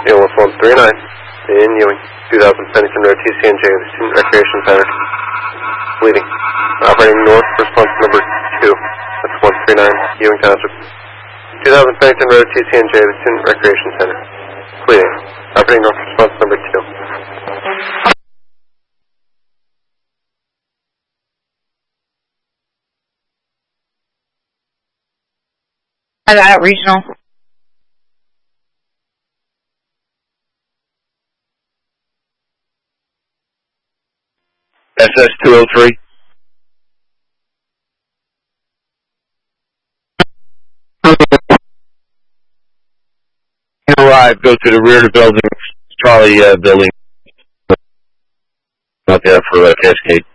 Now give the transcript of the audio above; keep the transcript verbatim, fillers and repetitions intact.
A L F one three nine in Ewing, two thousand Pennington Road, T C N J, the Student Recreation Center. Leading. Operating north, response number two. That's one three nine, Ewing Township. two thousand Pennington Road, T C N J, the Student Recreation Center. Leading. Operating north, response number two. That regional. S S two oh three. Arrive, go to the rear of the building, Charlie uh, building. Out there for uh, Cascade.